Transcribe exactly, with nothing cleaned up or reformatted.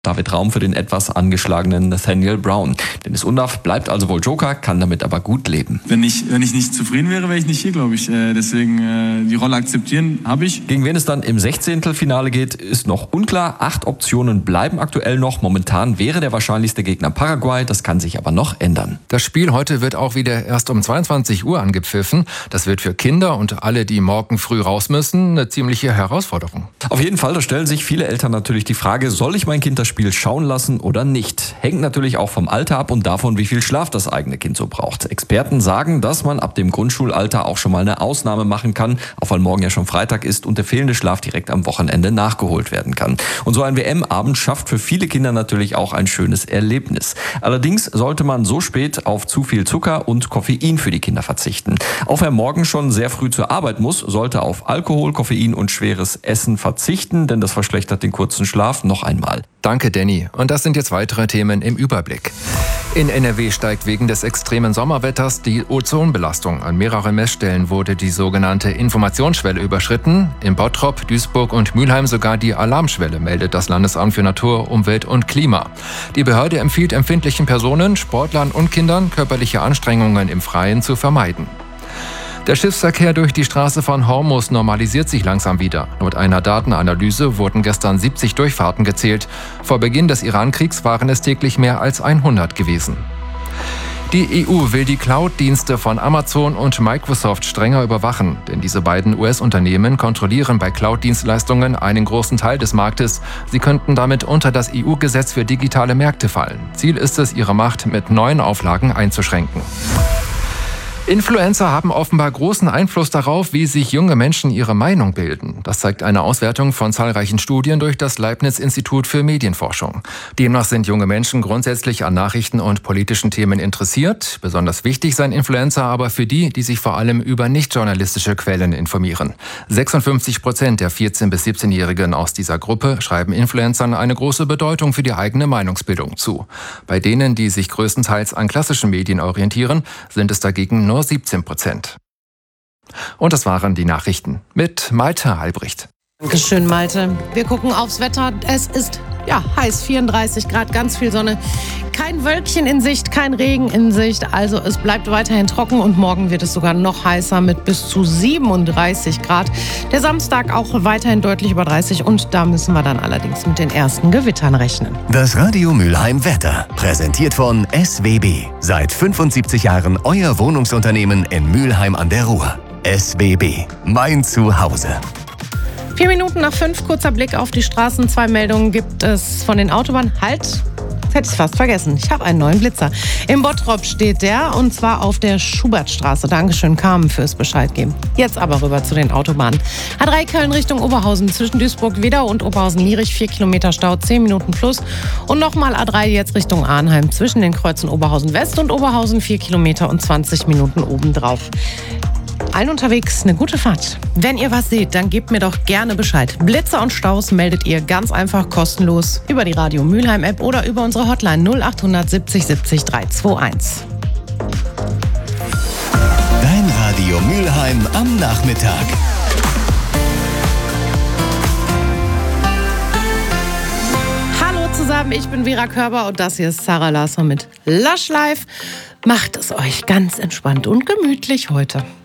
Da wird Raum für den etwas angeschlagenen Nathaniel Brown. Dennis Undaff bleibt also wohl Joker, kann damit aber gut leben. Wenn ich, wenn ich nicht zufrieden wäre, wäre ich nicht hier, glaube ich. Äh, deswegen äh, die Rolle akzeptieren habe ich. Gegen wen es dann im Sechzehntelfinale geht, ist noch unklar. Acht Optionen bleiben aktuell noch. Momentan wäre der wahrscheinlichste Gegner Paraguay. Das kann sich aber noch ändern. Das Spiel heute wird auch wieder erst um zweiundzwanzig Uhr angepfiffen. Das wird für Kinder und alle, die morgen früh raus müssen, eine ziemliche Herausforderung. Auf jeden Fall, da stellen sich viele Eltern natürlich die Frage, soll ich mein Kind das Spiel schauen lassen oder nicht? Hängt natürlich auch vom Alter ab und davon, wie viel Schlaf das eigene Kind so braucht. Experten sagen, dass man ab dem Grundschulalter auch schon mal eine Ausnahme machen kann, auch weil morgen ja schon Freitag ist und der fehlende Schlaf direkt am Wochenende nachgeholt werden kann. Und so ein W M-Abend schafft für viele Kinder natürlich auch ein schönes Erlebnis. Allerdings sollte man so spät auf zu viel Zucker und Koffein für die Kinder verzichten. Auch wer morgen schon sehr früh zur Arbeit muss, sollte auf Alkohol, Koffein und schweres Essen verzichten, denn das verschlechtert den kurzen Schlaf noch einmal. Danke, Danny. Und das sind jetzt weitere Themen im Überblick. In N R W steigt wegen des extremen Sommerwetters die Ozonbelastung. An mehreren Messstellen wurde die sogenannte Informationsschwelle überschritten. In Bottrop, Duisburg und Mülheim sogar die Alarmschwelle, meldet das Landesamt für Natur, Umwelt und Klima. Die Behörde empfiehlt empfindlichen Personen, Sportlern und Kindern, körperliche Anstrengungen im Freien zu vermeiden. Der Schiffsverkehr durch die Straße von Hormuz normalisiert sich langsam wieder. Laut einer Datenanalyse wurden gestern siebzig Durchfahrten gezählt. Vor Beginn des Iran-Kriegs waren es täglich mehr als hundert gewesen. Die E U will die Cloud-Dienste von Amazon und Microsoft strenger überwachen, denn diese beiden U S-Unternehmen kontrollieren bei Cloud-Dienstleistungen einen großen Teil des Marktes. Sie könnten damit unter das E U-Gesetz für digitale Märkte fallen. Ziel ist es, ihre Macht mit neuen Auflagen einzuschränken. Influencer haben offenbar großen Einfluss darauf, wie sich junge Menschen ihre Meinung bilden. Das zeigt eine Auswertung von zahlreichen Studien durch das Leibniz-Institut für Medienforschung. Demnach sind junge Menschen grundsätzlich an Nachrichten und politischen Themen interessiert. Besonders wichtig seien Influencer aber für die, die sich vor allem über nicht-journalistische Quellen informieren. sechsundfünfzig Prozent der vierzehn- bis siebzehnjährigen aus dieser Gruppe schreiben Influencern eine große Bedeutung für die eigene Meinungsbildung zu. Bei denen, die sich größtenteils an klassischen Medien orientieren, sind es dagegen nur siebzehn Prozent. Und das waren die Nachrichten mit Malte Albrecht. Dankeschön, Malte. Wir gucken aufs Wetter. Es ist ja heiß, vierunddreißig Grad, ganz viel Sonne. Kein Wölkchen in Sicht, kein Regen in Sicht. Also es bleibt weiterhin trocken und morgen wird es sogar noch heißer mit bis zu siebenunddreißig Grad. Der Samstag auch weiterhin deutlich über dreißig und da müssen wir dann allerdings mit den ersten Gewittern rechnen. Das Radio Mülheim Wetter, präsentiert von S W B. Seit fünfundsiebzig Jahren euer Wohnungsunternehmen in Mülheim an der Ruhr. S W B, mein Zuhause. Vier Minuten nach fünf, kurzer Blick auf die Straßen. Zwei Meldungen gibt es von den Autobahnen. Halt, jetzt hätte ich es fast vergessen. Ich habe einen neuen Blitzer. Im Bottrop steht der und zwar auf der Schubertstraße. Dankeschön, Carmen, fürs Bescheid geben. Jetzt aber rüber zu den Autobahnen. A drei Köln Richtung Oberhausen zwischen Duisburg-Wedau und Oberhausen-Lierich. Vier Kilometer Stau, zehn Minuten plus. Und nochmal A drei jetzt Richtung Arnheim zwischen den Kreuzen Oberhausen-West und Oberhausen. Vier Kilometer und zwanzig Minuten obendrauf. Allen unterwegs eine gute Fahrt. Wenn ihr was seht, dann gebt mir doch gerne Bescheid. Blitzer und Staus meldet ihr ganz einfach kostenlos über die Radio Mülheim App oder über unsere Hotline null acht siebzig siebzig dreihunderteinundzwanzig. Dein Radio Mülheim am Nachmittag. Hallo zusammen, ich bin Vera Körber und das hier ist Sarah Larsson mit Lush Life. Macht es euch ganz entspannt und gemütlich heute.